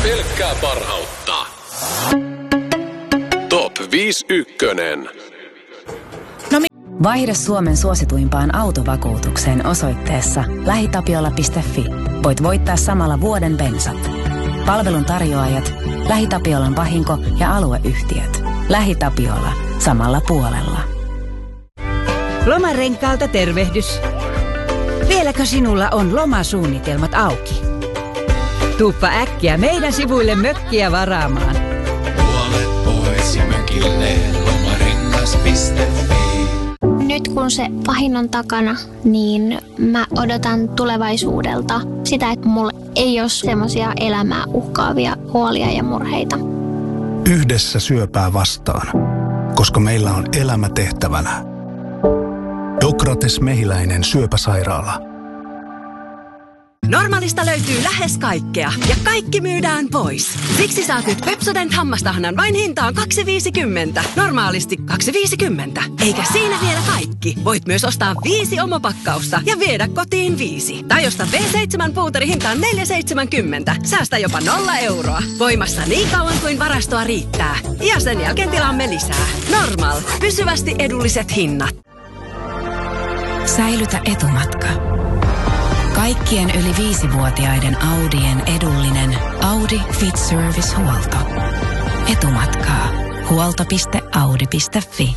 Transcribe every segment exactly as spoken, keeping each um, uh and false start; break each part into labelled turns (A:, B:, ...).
A: Pelkkää parhautta. Top viisi ykkönen.
B: Vaihda Suomen suosituimpaan autovakuutukseen osoitteessa lähitapiola piste fi. Voit voittaa samalla vuoden bensat. Palvelun tarjoajat, LähiTapiolan vahinko- ja alueyhtiöt. LähiTapiola. Samalla puolella.
C: Lomarenkaalta tervehdys. Vieläkö sinulla on lomasuunnitelmat auki? Tuuppa äkkiä meidän sivuille mökkiä varaamaan.
D: Puolet pois ja mökille lomarengas piste fi.
E: Nyt kun se pahin on takana, niin mä odotan tulevaisuudelta sitä, että mulla ei ole semmoisia elämää uhkaavia huolia ja murheita.
F: Yhdessä syöpää vastaan, koska meillä on elämä tehtävänä. Dokrates Mehiläinen syöpäsairaala.
G: Normaalista löytyy lähes kaikkea ja kaikki myydään pois. Siksi saat nyt Pepsodent hammastahnan vain hintaan kaksi viisikymmentä. Normaalisti kaksi viisikymmentä. Eikä siinä vielä kaikki. Voit myös ostaa viisi omopakkausta ja viedä kotiin viisi. Tai osta B seitsemän puuteri hintaan neljä seitsemänkymmentä. Säästä jopa nolla euroa. Voimassa niin kauan kuin varastoa riittää. Ja sen jälkeen tilaamme lisää. Normal. Pysyvästi edulliset hinnat.
B: Säilytä etumatka. Kaikkien yli viisivuotiaiden Audien edullinen Audi Fit Service-huolto. Etumatkaa. huolto piste audi piste fi.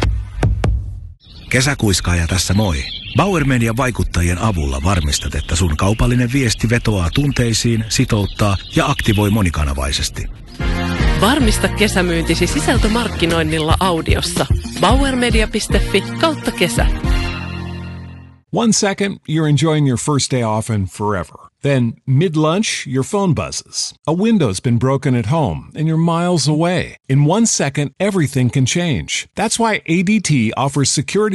H: Kesäkuiskaaja tässä moi. Bauer Median vaikuttajien avulla varmistat, että sun kaupallinen viesti vetoaa tunteisiin, sitouttaa ja aktivoi monikanavaisesti.
I: Varmista kesämyyntisi sisältömarkkinoinnilla Audiossa. bauermedia piste fi kautta kesä.
J: One second, you're enjoying your first day off and forever. Then, mid-lunch, your phone buzzes. A window's been broken at home and you're miles away. In one second, everything can change. That's why A D T offers security